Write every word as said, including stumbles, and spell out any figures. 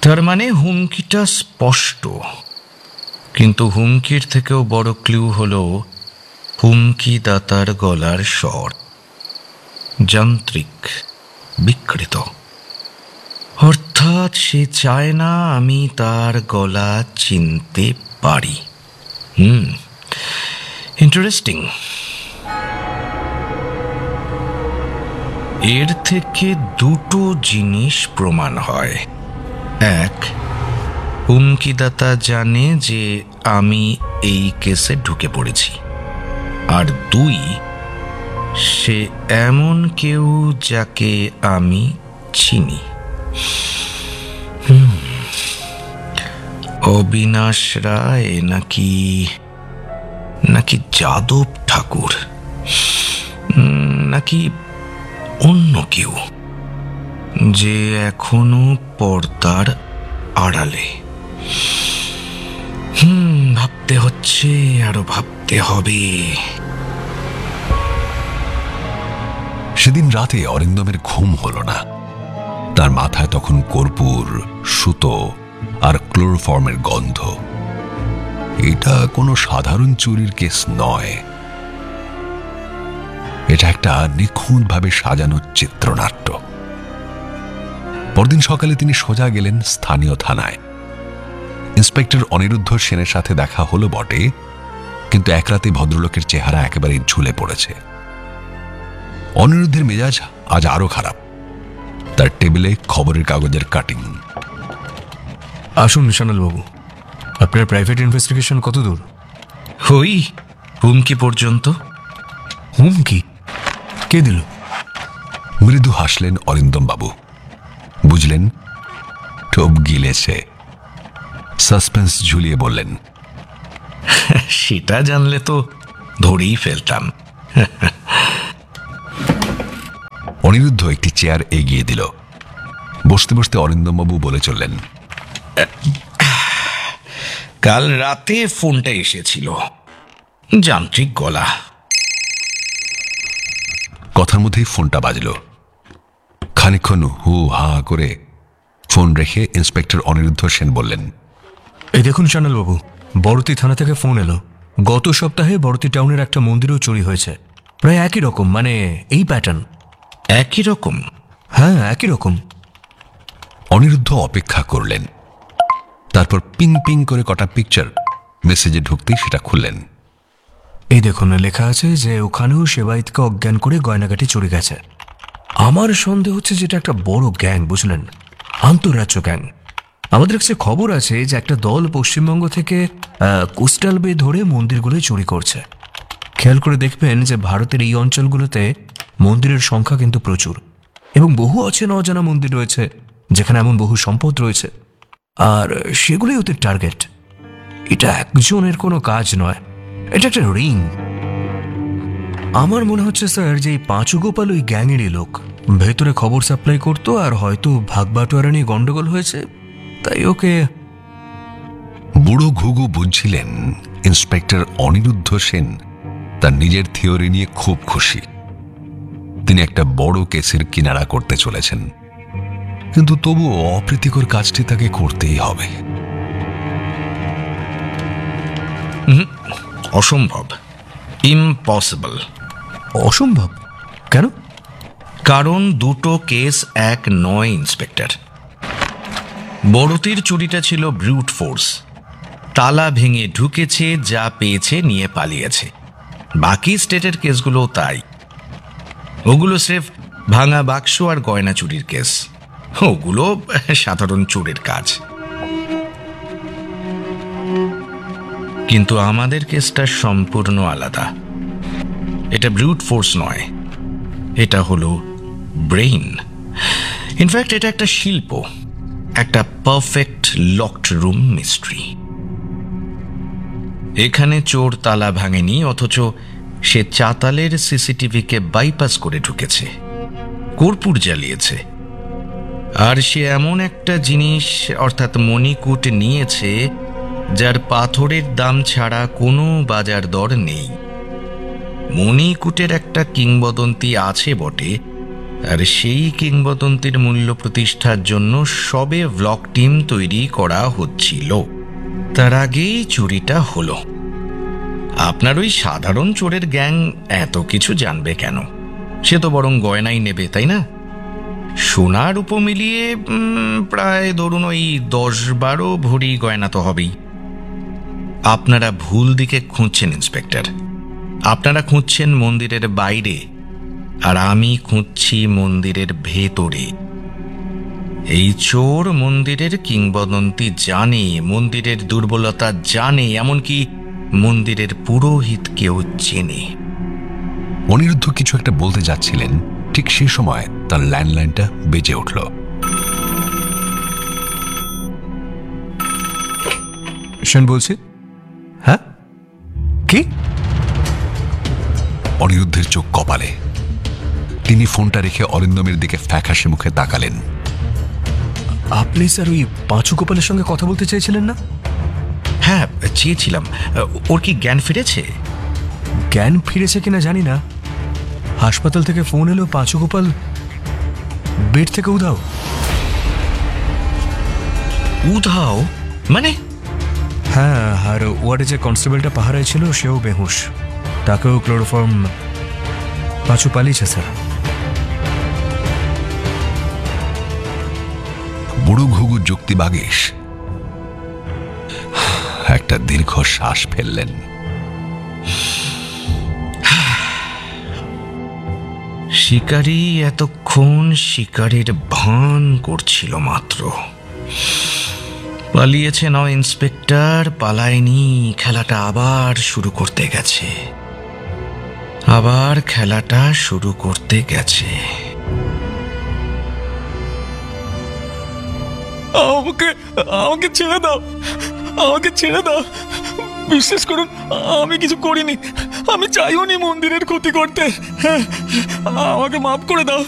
তার মানে হুমকিটা স্পষ্ট, কিন্তু হুমকির থেকেও বড় ক্লু হলো হুমকিদাতার গলার স্বর, যান্ত্রিক, বিকৃত। অর্থাৎ সে চায় না আমি তার গলা চিনতে পারি। হুম, ইন্টারেস্টিং। এর থেকে দুটো জিনিস প্রমাণ হয়। এক, হুমকিদাতা জানে যে আমি এই কেসে ঢুকে পড়েছি। আর দুই, সে এমন কেউ যাকে আমি চিনি। অবিনাশ রায় নাকি নাকি যাদব ঠাকুর, নাকি অন্য কেউ যে এখনো পর্দার আড়ালে। হুম ভাবতে হচ্ছে, আরো ভাবতে হবে। সেদিন রাতে অরিন্দমের ঘুম হল না। তার মাথায় তখন কর্পূর, সুতো আর ক্লোরোফর্মের গন্ধ। এটা কোনো সাধারণ চুরির কেস নয়, এটা একটা নিখুঁতভাবে সাজানো চিত্রনাট্য। পরদিন সকালে তিনি সোজা গেলেন স্থানীয় থানায়। ইন্সপেক্টর অনিরুদ্ধ সেনের সাথে দেখা হলো বটে, কিন্তু এক রাতে ভদ্রলোকের চেহারা একেবারে ঝুলে পড়েছে। অনিরুদ্ধের মেজাজ আজ আরো খারাপ। তার টেবিলে খবরের কাগজের কাটিং। আসুন নিশানাল বাবু, আপনার প্রাইভেট ইনভেস্টিগেশন কত দূর? হই হুমকি পর্যন্ত। হুমকি? কে দিল? মৃদু হাসলেন অরিন্দম বাবু। বুঝলেন, টোপ গিলেছে। সাসপেন্স ঝুলিয়ে বললেন, সেটা জানলে তো ধরেই ফেলতাম। অনিরুদ্ধ একটি চেয়ার এগিয়ে দিল। বসতে বসতে অরিন্দমবাবু বলে চললেন, কাল রাতে ফোনটা এসেছিল, যান্ত্রিক গলা। কথার মধ্যেই ফোনটা বাজল। খানিকক্ষণ হু হা করে ফোন রেখে ইন্সপেক্টর অনিরুদ্ধ সেন বললেন, এই দেখুন শানাল বাবু, বড়তি থানা থেকে ফোন এলো। গত সপ্তাহে বড়তি টাউনের একটা মন্দিরেও চুরি হয়েছে। প্রায় একই রকম, মানে এই প্যাটার্ন। একই রকম? হ্যাঁ, একই রকম। অনিরুদ্ধ অপেক্ষা করলেন। তারপর পিং পিং করে কটা পিকচার মেসেজে ঢুকতেই সেটা খুললেন। এই দেখুন, লেখা আছে যে ওখানেও সেবায়িতকে অজ্ঞান করে গয়নাগাটি চুরি গেছে। আমার সন্দেহ হচ্ছে যেটা একটা বড় গ্যাং, বুঝলেন, আন্তঃরাজ্য গ্যাং। আমাদের কাছে খবর আছে যে একটা দল পশ্চিমবঙ্গ থেকে কোস্টাল বে ধরে মন্দিরগুলোই চুরি করছে। খেয়াল করে দেখবেন যে ভারতের এই অঞ্চলগুলোতে মন্দিরের সংখ্যা কিন্তু প্রচুর, এবং বহু অচেনা অজানা মন্দির রয়েছে যেখানে এমন বহু সম্পদ রয়েছে, আর সেগুলোই ওদের টার্গেট। এটা একজনের কোনো কাজ নয়, এটা একটা রিং। আমার মনে হচ্ছে স্যার যে এই পাঁচু গোপাল ওই গ্যাংয়েরই লোক। ভেতরে খবর সাপ্লাই করতো, আর হয়তো ভাগবাটোয়ারা নিয়ে গন্ডগোল হয়েছে, তাই ওকে। বুড়ো ঘুঘু বুঝছিলেন ইন্সপেক্টর অনিরুদ্ধ সেন তার নিজের থিওরি নিয়ে খুব খুশি। তিনি একটা বড় কেসের কিনারা করতে চলেছেন, কিন্তু তবুও অপ্রীতিকর কাজটি তাকে করতেই হবে। অসম্ভব, ইম্পসিবল। অসম্ভব কেন? কারণ দুটো কেস এক নয় ইন্সপেক্টর। বড়তির চুরিটা ছিল ব্রুট ফোর্স, তালা ভেঙে ঢুকেছে, যা পেয়েছে নিয়ে পালিয়েছে। বাকি স্টেটের কেসগুলো তাই, ওগুলো স্রেফ ভাঙা বাক্স আর গয়না চুরির কেস। ওগুলো সাধারণ চোরের কাজ। কিন্তু আমাদের কেসটা সম্পূর্ণ আলাদা। এটা ব্রুট ফোর্স নয়, এটা হলো ব্রেইন। ইনফ্যাক্ট এটা একটা শিল্প, একটা পারফেক্ট লকড রুম মিস্ট্রি। এখানে চোর তালা ভাঙেনি, অথচ সে চাতালের সিসিটিভিকে বাইপাস করে ঢুকেছে, কর্পূর জ্বালিয়েছে। আর সে এমন একটা জিনিস, অর্থাৎ মণিকূট নিয়েছে যার পাথরের দাম ছাড়া কোনো বাজার দর নেই। মণিকূটের একটা কিংবদন্তি আছে বটে, আর সেই কিংবদন্তির মূল্য প্রতিষ্ঠার জন্য সবে ব্লক টিম তৈরি করা হচ্ছিল। তার আগেই চুরিটা হলো। আপনার ওই সাধারণ চোরের গ্যাং এত কিছু জানবে কেন? সে তো বরং গয়নাই নেবে, তাই না? সোনার উপ মিলিয়ে উম, প্রায় ধরুন ওই দশ বারো ভরি গয়না তো হবেই। আপনারা ভুল দিকে খুঁজছেন ইন্সপেক্টর। আপনারা খুঁজছেন মন্দিরের বাইরে, আর আমি খুঁজছি মন্দিরের ভেতরে। এই চোর মন্দিরের কিংবদন্তি জানে, মন্দিরের দুর্বলতা জানে, এমনকি মন্দিরের পুরোহিতকেও চেনে। অনিরুদ্ধ কিছু একটা বলতে যাচ্ছিলেন, ঠিক সেই সময় তার ল্যান্ডলাইনটা বেজে উঠল। সেন বলছি। হ্যাঁ, কি? অনিরুদ্ধের চোখ কপালে। তিনি ফোনটা রেখে অরিন্দমের দিকে ফ্যাকাশে মুখে তাকালেন। আপনি স্যার ওই পাঁচু গোপালের সঙ্গে কথা বলতে চাইছিলেন না? হ্যাঁ, চেয়েছিলাম। ওর কি জ্ঞান ফিরেছে? জ্ঞান ফিরেছে কিনা জানি না। হাসপাতাল থেকে ফোন এলো পাঁচু গোপাল বেড থেকে উধাও। উধাও মানে? হ্যাঁ, আর ওয়ার্ডে যে কনস্টেবলটা পাহারায় ছিল সেও বেহুশ। তাকেও ক্লোরোফর্ম। পাঁচু পালিয়েছে স্যার। বুড়ো ঘুঘু যুক্তি বাগেশ একটা দীর্ঘ শ্বাস ফেললেন। শিকারী এতক্ষণ শিকারীর ভান করছিল মাত্র। পালিয়েছে নয় ইন্সপেক্টর, পালায়নি। খেলাটা আবার শুরু করতে গেছে, আবার খেলাটা শুরু করতে গেছে। আমাকে আমাকে ছেড়ে দাও, আমাকে ছেড়ে দাও। বিশ্বাস করুন, আমি কিছু করিনি। আমি চাইওনি মন্দিরের ক্ষতি করতে। আমাকে মাফ করে দাও।